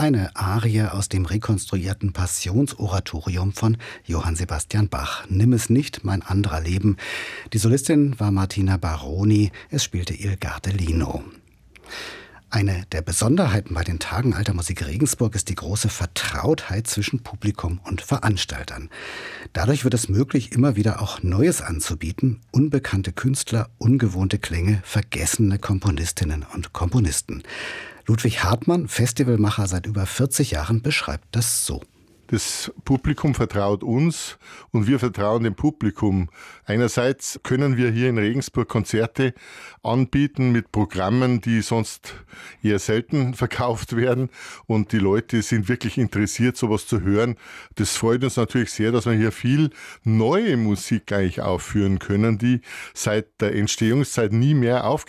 Eine Arie aus dem rekonstruierten Passionsoratorium von Johann Sebastian Bach. Nimm es nicht, mein anderer Leben. Die Solistin war Martina Baroni, es spielte Il Gardellino. Eine der Besonderheiten bei den Tagen Alter Musik Regensburg ist die große Vertrautheit zwischen Publikum und Veranstaltern. Dadurch wird es möglich, immer wieder auch Neues anzubieten, unbekannte Künstler, ungewohnte Klänge, vergessene Komponistinnen und Komponisten. Ludwig Hartmann, Festivalmacher seit über 40 Jahren, beschreibt das so. Das Publikum vertraut uns und wir vertrauen dem Publikum. Einerseits können wir hier in Regensburg Konzerte anbieten mit Programmen, die sonst eher selten verkauft werden. Und die Leute sind wirklich interessiert, sowas zu hören. Das freut uns natürlich sehr, dass wir hier viel neue Musik eigentlich aufführen können, die seit der Entstehungszeit nie mehr aufgeführt